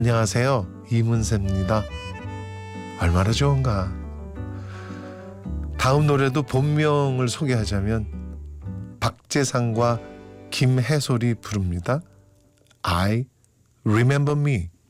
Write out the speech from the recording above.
안녕하세요, 이문세입니다. 얼마나 좋은가. 다음 노래도 본명을 소개하자면 박재상과 김해솔이 부릅니다. I remember me.